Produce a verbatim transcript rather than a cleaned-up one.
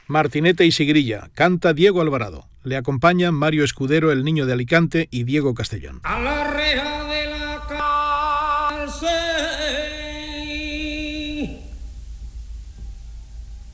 Martinete y Sigrilla, canta Diego Alvarado. Le acompañan Mario Escudero, el Niño de Alicante, y Diego Castellón. A la reja de la cárcel